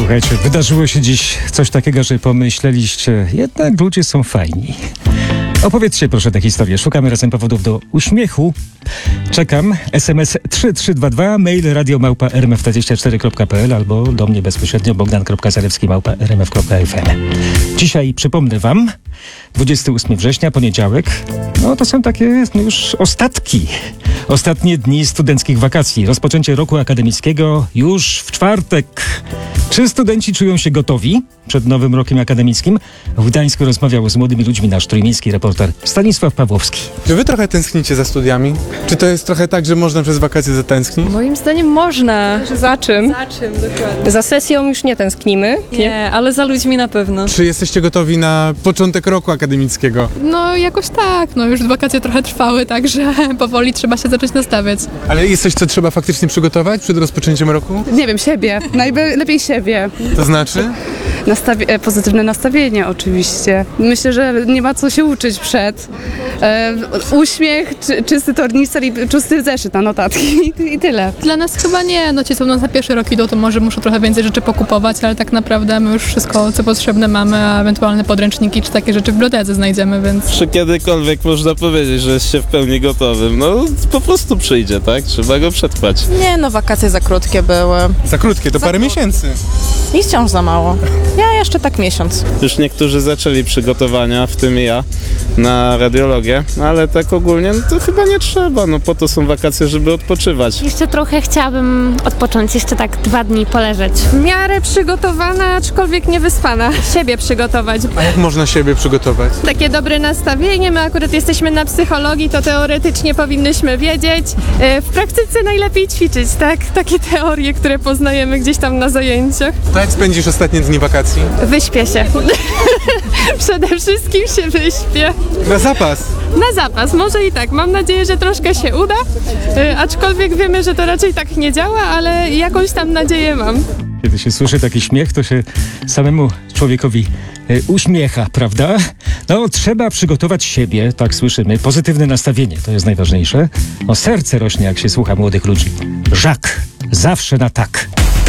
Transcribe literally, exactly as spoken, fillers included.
Słuchajcie, wydarzyło się dziś coś takiego, że pomyśleliście, jednak ludzie są fajni. Opowiedzcie proszę tę historię. Szukamy razem powodów do uśmiechu. Czekam. S M S trzy trzy dwa dwa, mail radio małpa r m f dwadzieścia cztery kropka p l albo do mnie bezpośrednio bogdan kropka zalewski małpa r m f kropka f m. Dzisiaj przypomnę wam, dwudziestego ósmego września, poniedziałek. No to są takie no już ostatki. Ostatnie dni studenckich wakacji. Rozpoczęcie roku akademickiego już w czwartek. Czy studenci czują się gotowi przed nowym rokiem akademickim? W Gdańsku rozmawiał z młodymi ludźmi nasz trójmiejski reporter Stanisław Pawłowski. Czy wy trochę tęsknicie za studiami? Czy to jest trochę tak, że można przez wakacje zatęsknić? Moim zdaniem można. Za czym? Za czym, dokładnie. Za sesją już nie tęsknimy. Nie, ale za ludźmi na pewno. Czy jesteście gotowi na początek roku akademickiego? No jakoś tak, no już wakacje trochę trwały, także powoli trzeba się zacząć nastawiać. Ale jest coś, co trzeba faktycznie przygotować przed rozpoczęciem roku? Nie wiem, siebie. Najlepiej siebie. To znaczy? Nastawi- e, pozytywne nastawienie oczywiście. Myślę, że nie ma co się uczyć przed. E, uśmiech, czy, czysty tornister i czysty zeszyt na notatki i, i tyle. Dla nas chyba nie, no ci co na pierwszy rok idą, to może muszą trochę więcej rzeczy pokupować, ale tak naprawdę my już wszystko, co potrzebne mamy, a ewentualne podręczniki czy takie rzeczy w bibliotece znajdziemy, więc... Czy kiedykolwiek można powiedzieć, że jest się w pełni gotowym? No po prostu przyjdzie, tak? Trzeba go przetrwać. Nie, no wakacje za krótkie były. Za krótkie, to Za parę krótkie. miesięcy. I wciąż za mało. Ja jeszcze tak miesiąc. Już niektórzy zaczęli przygotowania, w tym ja, na radiologię, ale tak ogólnie no to chyba nie trzeba, no po to są wakacje, żeby odpoczywać. Jeszcze trochę chciałabym odpocząć, jeszcze tak dwa dni poleżeć. W miarę przygotowana, aczkolwiek nie wyspana. Siebie przygotować. A jak można siebie przygotować? Takie dobre nastawienie, my akurat jesteśmy na psychologii, to teoretycznie powinnyśmy wiedzieć. E, W praktyce najlepiej ćwiczyć, tak? Takie teorie, które poznajemy gdzieś tam na zajęciach. To jak spędzisz ostatnie dni wakacji? Wyśpię się. Przede wszystkim się wyśpię. Na zapas! Na zapas, może i tak. Mam nadzieję, że troszkę się uda, e, aczkolwiek wiemy, że to raczej tak nie działa, ale jakąś tam nadzieję mam. Kiedy się słyszy taki śmiech, to się samemu człowiekowi y, uśmiecha, prawda? No, trzeba przygotować siebie, tak słyszymy. Pozytywne nastawienie, to jest najważniejsze. No, serce rośnie, jak się słucha młodych ludzi. Żak, zawsze na tak.